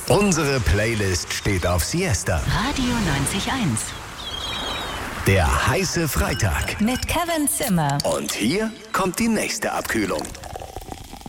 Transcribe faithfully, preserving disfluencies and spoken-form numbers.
Unsere Playlist steht auf Siesta. Radio neunzig Komma eins. Der heiße Freitag. Mit Kevin Zimmer. Und hier kommt die nächste Abkühlung.